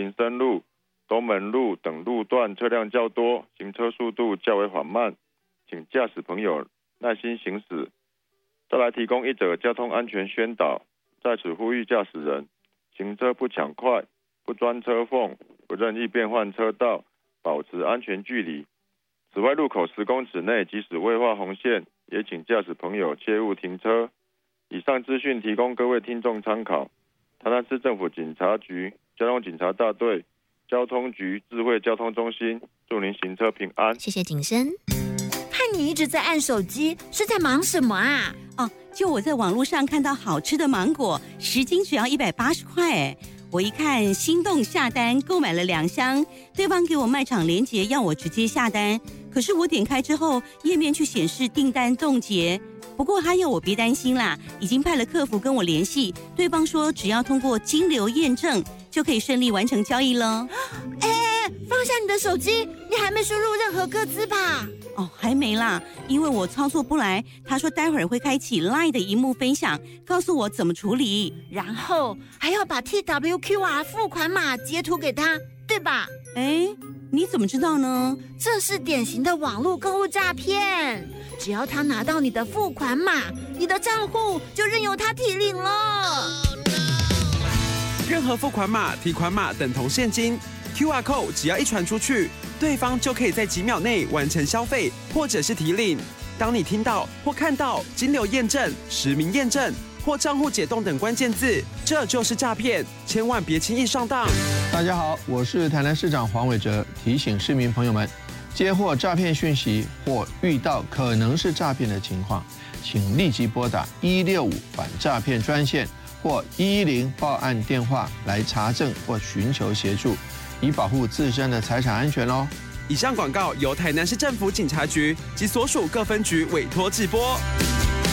民生路、东门路等路段车辆较多，行车速度较为缓慢，请驾驶朋友耐心行驶。再来提供一则交通安全宣导，在此呼吁驾驶人行车不抢快、不钻车缝、不任意变换车道，保持安全距离。此外，路口10公尺内即使未画红线，也请驾驶朋友切勿停车。以上资讯提供各位听众参考。台南市政府警察局交通警察大队交通局智慧交通中心，祝您行车平安。 谢谢景生。 看你一直在按手机，是在忙什么啊？ 就我在网络上看到好吃的芒果，10斤只要180块哎。我一看心动下单，购买了2箱，对方给我卖场连结，要我直接下单。可是我点开之后，页面却显示订单冻结。不过他要我别担心啦，已经派了客服跟我联系，对方说只要通过金流验证，就可以顺利完成交易了。 放下你的手机，你还没输入任何个资吧？ 还没啦，因为我操作不来。他说待会儿会开启 LINE 的萤幕分享，告诉我怎么处理， 然后还要把 TWQR 付款码截图给他，对吧？ 你怎么知道呢？ 这是典型的网络购物诈骗，只要他拿到你的付款码，你的账户就任由他提领了。 任何付款码、提款码等同现金。QR code 只要一传出去，对方就可以在几秒内完成消费或者是提领。当你听到或看到金流验证、实名验证或账户解冻等关键字，这就是诈骗，千万别轻易上当。 大家好，我是台南市长黄伟哲，提醒市民朋友们，接获诈骗讯息或遇到可能是诈骗的情况，请立即拨打165反诈骗专线或110报案电话来查证或寻求协助，以保护自身的财产安全哦。 以上广告由台南市政府警察局及所属各分局委托制播。